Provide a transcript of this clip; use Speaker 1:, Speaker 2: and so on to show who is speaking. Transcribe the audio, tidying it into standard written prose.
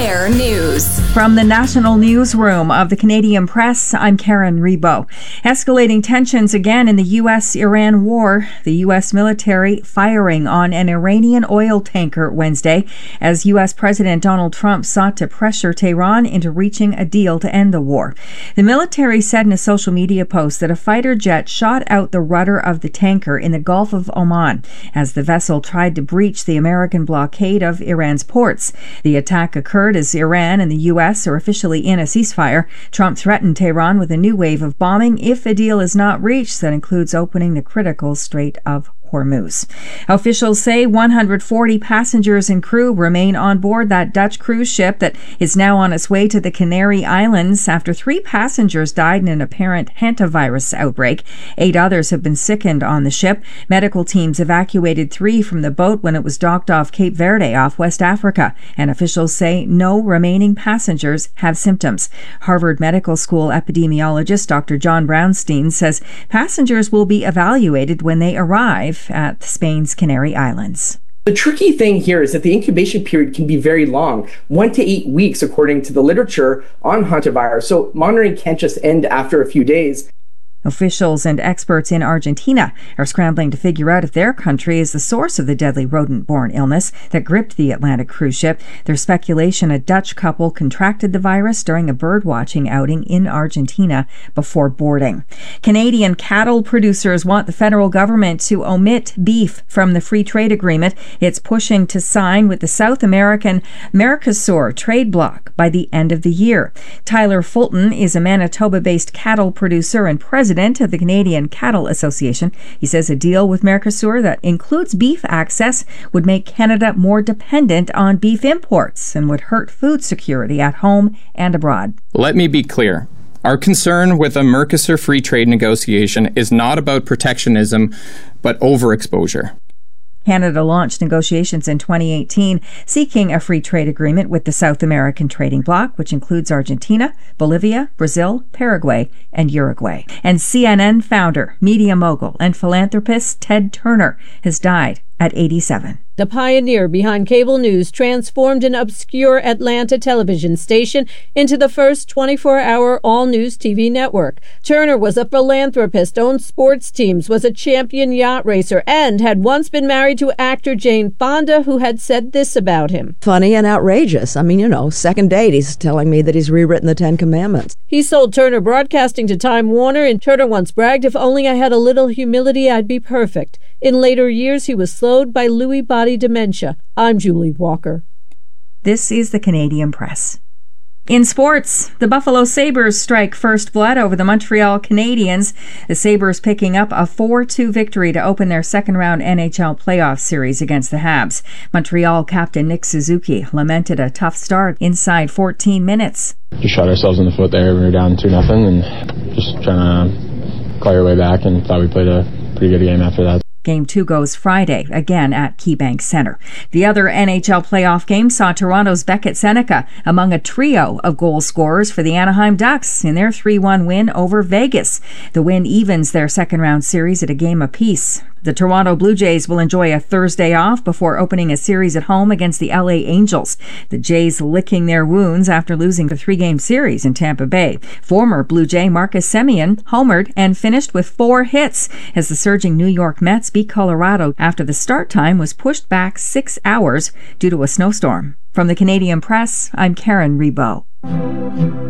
Speaker 1: On-Air News.
Speaker 2: From the National Newsroom of the Canadian Press, I'm Karen Rebo. Escalating tensions again in the U.S.-Iran war. The U.S. military firing on an Iranian oil tanker Wednesday as U.S. President Donald Trump sought to pressure Tehran into reaching a deal to end the war. The military said in a social media post that a fighter jet shot out the rudder of the tanker in the Gulf of Oman as the vessel tried to breach the American blockade of Iran's ports. The attack occurred as Iran and the U.S. are officially in a ceasefire. Trump threatened Tehran with a new wave of bombing if a deal is not reached that includes opening the critical Strait of Hormuz. Officials say 140 passengers and crew remain on board that Dutch cruise ship that is now on its way to the Canary Islands after 3 passengers died in an apparent hantavirus outbreak. 8 others have been sickened on the ship. Medical teams evacuated 3 from the boat when it was docked off Cape Verde off West Africa, and officials say no remaining passengers have symptoms. Harvard Medical School epidemiologist Dr. John Brownstein says passengers will be evaluated when they arrive at Spain's Canary Islands.
Speaker 3: The tricky thing here is that the incubation period can be very long, 1 to 8 weeks, according to the literature on hantavirus. So monitoring can't just end after a few days.
Speaker 2: Officials and experts in Argentina are scrambling to figure out if their country is the source of the deadly rodent-borne illness that gripped the Atlantic cruise ship. There's speculation a Dutch couple contracted the virus during a bird-watching outing in Argentina before boarding. Canadian cattle producers want the federal government to omit beef from the free trade agreement it's pushing to sign with the South American Mercosur trade bloc by the end of the year. Tyler Fulton is a Manitoba-based cattle producer and president of the Canadian Cattle Association. He says a deal with Mercosur that includes beef access would make Canada more dependent on beef imports and would hurt food security at home and abroad.
Speaker 4: Let me be clear. Our concern with a Mercosur free trade negotiation is not about protectionism, but overexposure.
Speaker 2: Canada launched negotiations in 2018 seeking a free trade agreement with the South American trading bloc, which includes Argentina, Bolivia, Brazil, Paraguay, and Uruguay. And CNN founder, media mogul, and philanthropist Ted Turner has died at 87.
Speaker 5: The pioneer behind cable news transformed an obscure Atlanta television station into the first 24-hour all-news TV network. Turner was a philanthropist, owned sports teams, was a champion yacht racer, and had once been married to actor Jane Fonda, who had said this about him.
Speaker 6: Funny and outrageous. I mean, second date, he's telling me that he's rewritten the 10 Commandments.
Speaker 5: He sold Turner Broadcasting to Time Warner, and Turner once bragged, "If only I had a little humility, I'd be perfect." In later years, he was slowed by Lewy body dementia. I'm Julie Walker.
Speaker 2: This is the Canadian Press. In sports, the Buffalo Sabres strike first blood over the Montreal Canadiens. The Sabres picking up a 4-2 victory to open their second-round NHL playoff series against the Habs. Montreal captain Nick Suzuki lamented a tough start inside 14 minutes.
Speaker 7: Just shot ourselves in the foot there. We were down 2-0 and just trying to claw our way back, and thought we played a pretty good game after that.
Speaker 2: Game 2 goes Friday, again at KeyBank Center. The other NHL playoff game saw Toronto's Beckett Seneca among a trio of goal scorers for the Anaheim Ducks in their 3-1 win over Vegas. The win evens their second-round series at a game apiece. The Toronto Blue Jays will enjoy a Thursday off before opening a series at home against the LA Angels. The Jays licking their wounds after losing the 3-game series in Tampa Bay. Former Blue Jay Marcus Semien homered and finished with 4 hits as the surging New York Mets beat Colorado after the start time was pushed back 6 hours due to a snowstorm. From the Canadian Press, I'm Karen Rebo.